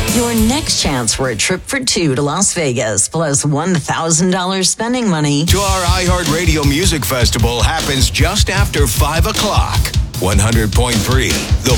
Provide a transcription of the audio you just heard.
Your next chance for a trip for two to Las Vegas plus $1,000 spending money. To our iHeartRadio Music Festival happens just after 5 o'clock. 100.3, The